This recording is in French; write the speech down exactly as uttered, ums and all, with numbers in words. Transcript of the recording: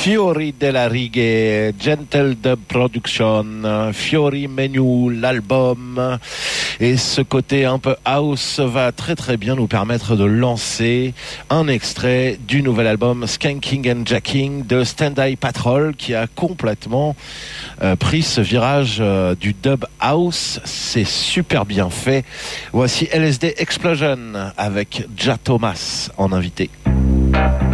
Fiori della Righe, Gentle Dub Production, Fiori Menu, l'album. Et ce côté un peu house va très très bien nous permettre de lancer un extrait du nouvel album Skanking and Jacking de Stand Eye Patrol, qui a complètement euh, pris ce virage euh, du dub house. C'est super bien fait. Voici L S D Explosion avec Ja Thomas en invité.